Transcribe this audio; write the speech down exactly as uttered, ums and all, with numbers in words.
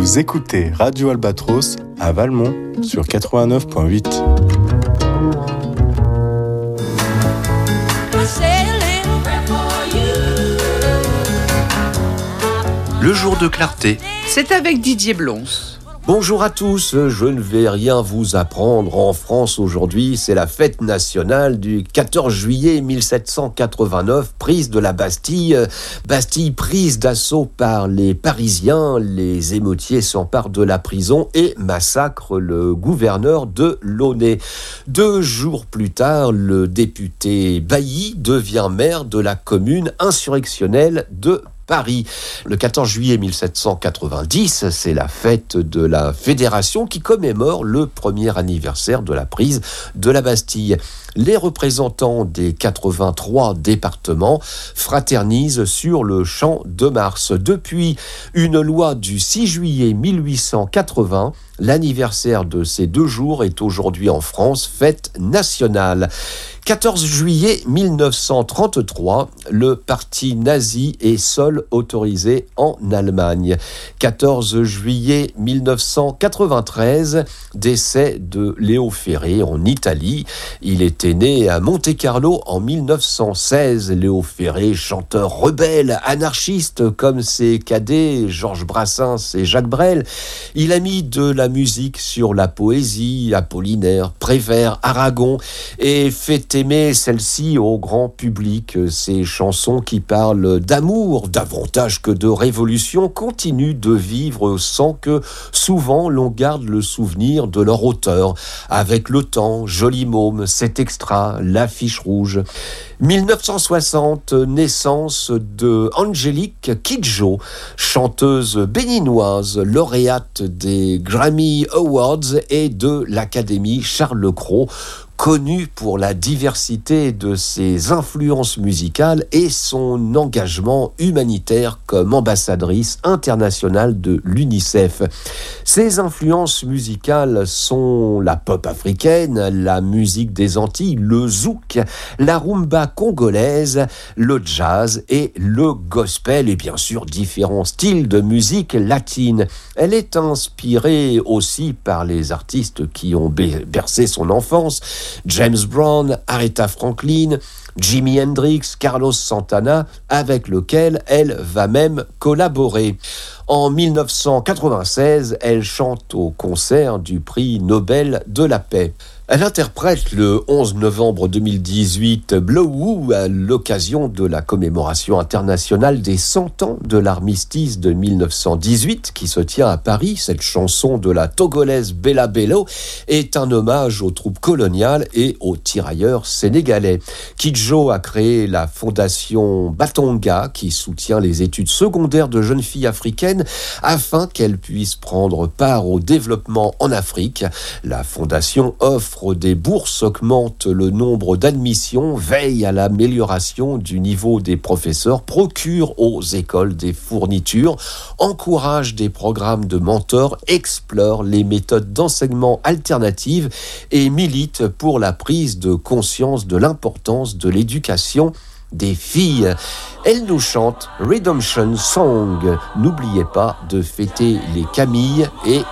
Vous écoutez Radio Albatros à Valmont sur quatre-vingt-neuf virgule huit. Le jour de clarté. C'est avec Didier Blons. Bonjour à tous, je ne vais rien vous apprendre. En France aujourd'hui, c'est la fête nationale du quatorze juillet mille sept cent quatre-vingt-neuf, prise de la Bastille. Bastille prise d'assaut par les Parisiens, les émeutiers s'emparent de la prison et massacrent le gouverneur de Launay. Deux jours plus tard, le député Bailly devient maire de la commune insurrectionnelle de Paris. Le quatorze juillet mille sept cent quatre-vingt-dix, c'est la fête de la Fédération qui commémore le premier anniversaire de la prise de la Bastille. Les représentants des quatre-vingt-trois départements fraternisent sur le champ de Mars. Depuis une loi du six juillet mille huit cent quatre-vingts, l'anniversaire de ces deux jours est aujourd'hui en France fête nationale. quatorze juillet mille neuf cent trente-trois, le parti nazi est seul autorisé en Allemagne. quatorze juillet mille neuf cent quatre-vingt-treize, décès de Léo Ferré en Italie. Il était né à Monte-Carlo en mille neuf cent seize. Léo Ferré, chanteur rebelle, anarchiste comme ses cadets Georges Brassens et Jacques Brel. Il a mis de la musique sur la poésie, Apollinaire, Prévert, Aragon, et fait aimer celle-ci au grand public. Ces chansons qui parlent d'amour, davantage que de révolution, continuent de vivre sans que souvent l'on garde le souvenir de leur auteur. Avec le temps, Joli môme, cet extra, l'affiche rouge. mille neuf cent soixante, naissance de Angélique Kidjo, chanteuse béninoise, lauréate des Grammy Awards et de l'Académie Charles Cros, connue pour la diversité de ses influences musicales et son engagement humanitaire comme ambassadrice internationale de l'UNICEF. Ses influences musicales sont la pop africaine, la musique des Antilles, le zouk, la rumba congolaise, le jazz et le gospel et bien sûr différents styles de musique latine. Elle est inspirée aussi par les artistes qui ont bercé son enfance, James Brown, Aretha Franklin, Jimi Hendrix, Carlos Santana, avec lequel elle va même collaborer. En mille neuf cent quatre-vingt-seize, elle chante au concert du prix Nobel de la paix. Elle interprète le onze novembre deux mille dix-huit Blow à l'occasion de la commémoration internationale des cent ans de l'armistice de mille neuf cent dix-huit qui se tient à Paris. Cette chanson de la Togolaise Bella Bello est un hommage aux troupes coloniales et aux tirailleurs sénégalais. Kidjo a créé la fondation Batonga qui soutient les études secondaires de jeunes filles africaines afin qu'elles puissent prendre part au développement en Afrique. La fondation offre des bourses, augmente le nombre d'admissions, veille à l'amélioration du niveau des professeurs, procure aux écoles des fournitures, encourage des programmes de mentors, explore les méthodes d'enseignement alternatives et milite pour la prise de conscience de l'importance de l'éducation des filles. Elle nous chante Redemption Song. N'oubliez pas de fêter les Camilles et